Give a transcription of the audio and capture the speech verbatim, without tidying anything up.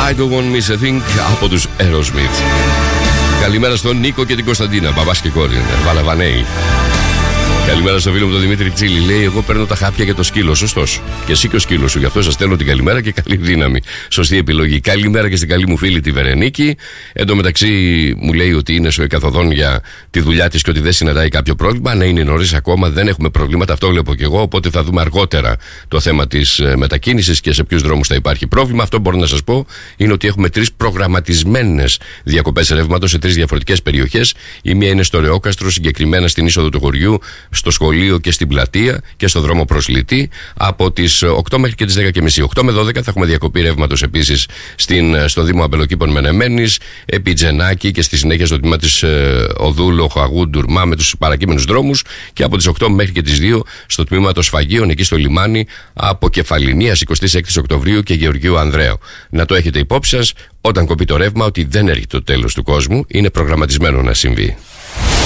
I don't want miss a thing από τους Aerosmith. Καλημέρα στον Νίκο και την Κωνσταντίνα. Μπαμπάς και κόρη, Βαλαβανέη. Καλημέρα στο φίλο μου τον Δημήτρη Τσίλη. Λέει: εγώ παίρνω τα χάπια για το σκύλο. Σωστός. Και εσύ και ο σκύλος σου. Γι' αυτό σας στέλνω την καλημέρα και καλή δύναμη. Σωστή επιλογή. Καλημέρα και στην καλή μου φίλη τη Βερενίκη. Εν τω μεταξύ μου λέει ότι είναι στο εκαθοδόν για τη δουλειά της και ότι δεν συναντάει κάποιο πρόβλημα. Ναι, είναι νωρίς ακόμα, δεν έχουμε προβλήματα. Αυτό βλέπω και εγώ. Οπότε θα δούμε αργότερα το θέμα της μετακίνησης και σε ποιους δρόμους θα υπάρχει πρόβλημα. Αυτό μπορώ να σας πω είναι ότι έχουμε τρεις προγραμματισμένες διακοπές ρεύματος σε τρεις διαφορετικές περιοχές. Η μία είναι στο Ρεόκαστρο, συγκεκριμένα στην είσοδο του χωριού, στο σχολείο και στην πλατεία και στο δρόμο προς Λυτή από τις οκτώ μέχρι και τις δέκα και μισή. οκτώ με δώδεκα θα έχουμε διακοπή ρεύματος επίσης στην, στο Δήμο Αμπελοκήπων Μενεμένης, επί Τζενάκη και στη συνέχεια στο τμήμα της ε, Οδού Λοχαγού Ντουρμά με τους παρακείμενους δρόμους και από τις οκτώ μέχρι και τις δύο στο τμήμα των Σφαγείων εκεί στο λιμάνι από Κεφαληνίας εικοστή έκτη Οκτωβρίου και Γεωργίου Ανδρέου. Να το έχετε υπόψη σας όταν κοπεί το ρεύμα ότι δεν έρχεται το τέλος του κόσμου, είναι προγραμματισμένο να συμβεί.